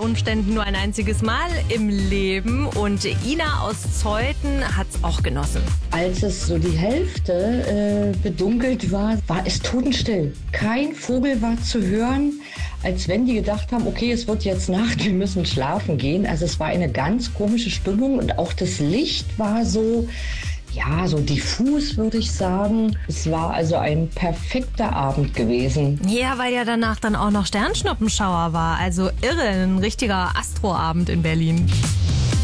Umständen nur ein einziges Mal im Leben und Ina aus Zeuthen hat es auch genossen. Als es so die Hälfte bedunkelt war, war es totenstill. Kein Vogel war zu hören, als wenn die gedacht haben, okay, es wird jetzt Nacht, wir müssen schlafen gehen. Also es war eine ganz komische Stimmung und auch das Licht war so, ja, so diffus, würde ich sagen. Es war also ein perfekter Abend gewesen. Ja, weil ja danach dann auch noch Sternschnuppenschauer war. Also irre, ein richtiger Astroabend in Berlin.